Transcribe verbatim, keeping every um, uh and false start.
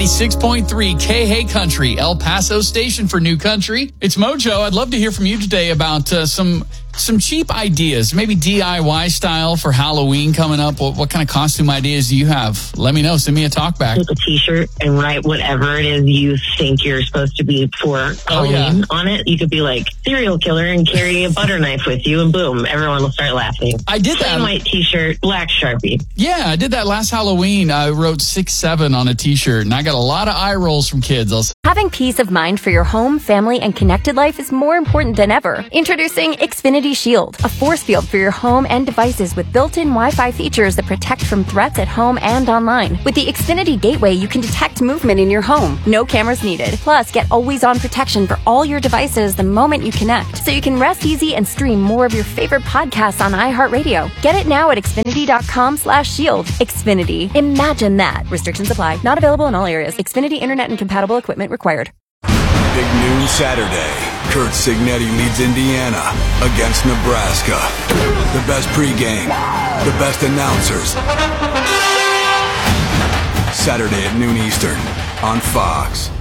ninety-six point three K H A Country, El Paso station for New Country. It's Mojo. I'd love to hear from you today about uh, some some cheap ideas, maybe D I Y style for Halloween coming up. What, what kind of costume ideas do you have? Let me know. Send me a talk back. Take a t-shirt and write whatever it is you think you're supposed to be for Halloween oh, yeah. on it. You could be like serial killer and carry a butter knife with you, and boom, everyone will start laughing. I did that. Plain white t-shirt, black Sharpie. Yeah, I did that last Halloween. I wrote six seven on a t-shirt, and I got a lot of eye rolls from kids. I'll... Having peace of mind for your home, family, and connected life is more important than ever. Introducing Xfinity Shield, a force field for your home and devices with built-in Wi-Fi features that protect from threats at home and online. With the Xfinity Gateway, you can detect movement in your home. No cameras needed. Plus, get always-on protection for all your devices the moment you connect, so you can rest easy and stream more of your favorite podcasts on iHeartRadio. Get it now at Xfinity.com slash shield. Xfinity. Imagine that. Restrictions apply. Not available in all areas. Xfinity Internet and compatible equipment required. Big noon Saturday. Kurt Signetti leads Indiana against Nebraska. The best pregame, the best announcers. Saturday at noon Eastern on Fox.